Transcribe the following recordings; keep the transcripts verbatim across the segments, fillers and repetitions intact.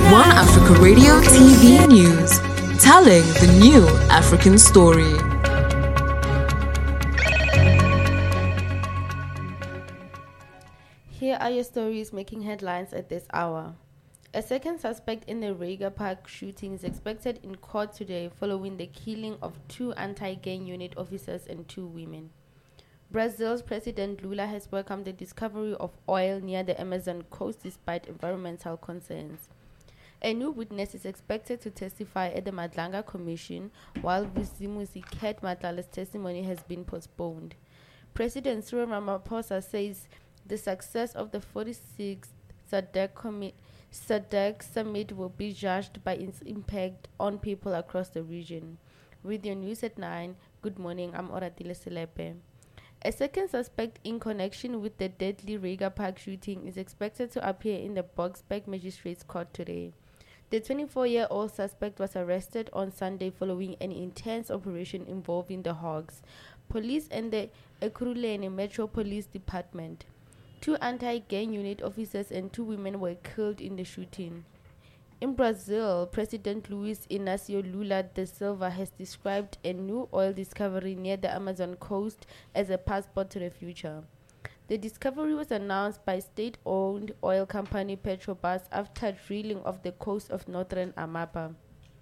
One Africa Radio T V News, telling the new African story. Here are your stories making headlines at this hour. A second suspect in the Rega Park shooting is expected in court today following the killing of two anti-gang unit officers and two women. Brazil's President Lula has welcomed the discovery of oil near the Amazon coast despite environmental concerns. A new witness is expected to testify at the Madlanga Commission, while Vusimuzi Ket Matlala's testimony has been postponed. President Cyril Ramaphosa says the success of the forty-sixth SADC, commi- SADC summit will be judged by its impact on people across the region. With your news at nine, good morning, I'm Oratile Selepe. A second suspect in connection with the deadly Rega Park shooting is expected to appear in the Boksburg Magistrates Court today. The twenty-four-year-old suspect was arrested on Sunday following an intense operation involving the Hogs, police and the Ekurhuleni Metro Police Department. Two anti-gang unit officers and two women were killed in the shooting. In Brazil, President Luiz Inácio Lula da Silva has described a new oil discovery near the Amazon coast as a passport to the future. The discovery was announced by state-owned oil company Petrobras after drilling off the coast of northern Amapá.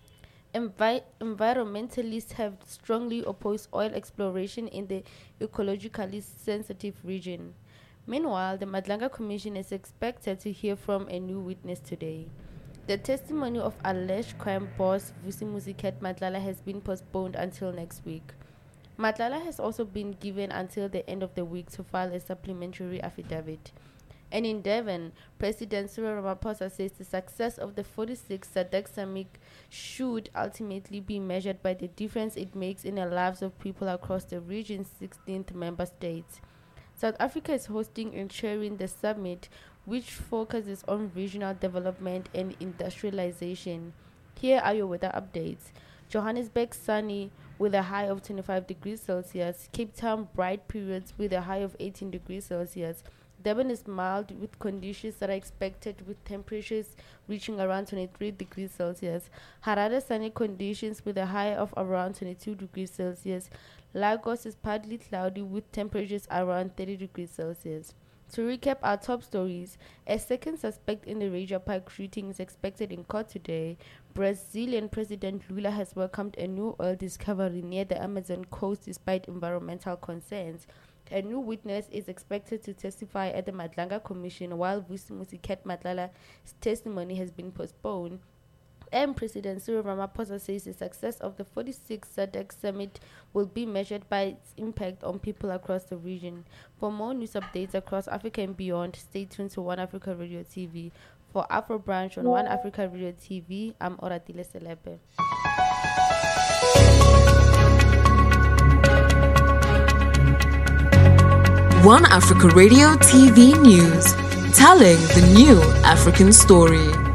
Envi- environmentalists have strongly opposed oil exploration in the ecologically sensitive region. Meanwhile, the Madlanga Commission is expected to hear from a new witness today. The testimony of alleged crime boss Vusimuzi Ket Matlala has been postponed until next week. Matlala has also been given until the end of the week to file a supplementary affidavit. And in Devon, President Cyril Ramaphosa says the success of the forty-sixth SADC summit should ultimately be measured by the difference it makes in the lives of people across the region's sixteenth member states. South Africa is hosting and chairing the summit, which focuses on regional development and industrialization. Here are your weather updates. Johannesburg sunny with a high of twenty-five degrees Celsius. Cape Town bright periods with a high of eighteen degrees Celsius. Durban is mild with conditions that are expected with temperatures reaching around twenty-three degrees Celsius. Harare sunny conditions with a high of around twenty-two degrees Celsius. Lagos is partly cloudy with temperatures around thirty degrees Celsius. To recap our top stories, a second suspect in the Rega Park shooting is expected in court today. Brazilian President Lula has welcomed a new oil discovery near the Amazon coast despite environmental concerns. A new witness is expected to testify at the Madlanga Commission, while Vusimuzi Ket Matlala's testimony has been postponed. And President Cyril Ramaphosa says the success of the forty-sixth SADC summit will be measured by its impact on people across the region. For more news updates across Africa and beyond, stay tuned to One Africa Radio T V. For Afro Branch on One Africa Radio T V, I'm Oratile Selepe. One Africa Radio T V News, telling the new African story.